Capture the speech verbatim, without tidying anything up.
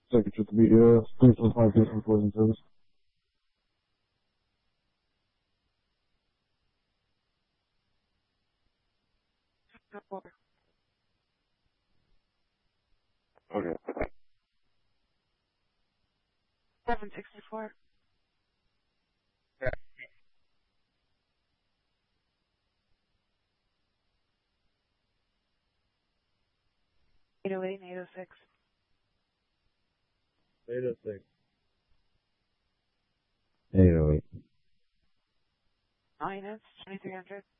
Second trip to be, uh, three four five different closing service. Okay. seven sixty-four. Yeah. eight oh eight and eight oh six. eight oh six. eight oh eight. Minus twenty-three hundred.